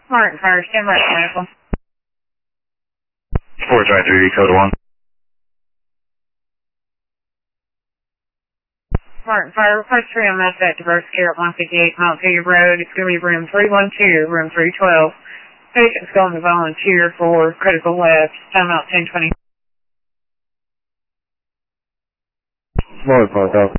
Martin Fire, stand by for medical. 423, code 1. Martin Fire, request 3 on med vet diverse care at 158 Mount City Road. It's going to be room 312, room 312. Patient's going to volunteer for critical labs. Time out 10:20. Martin Fire, copy.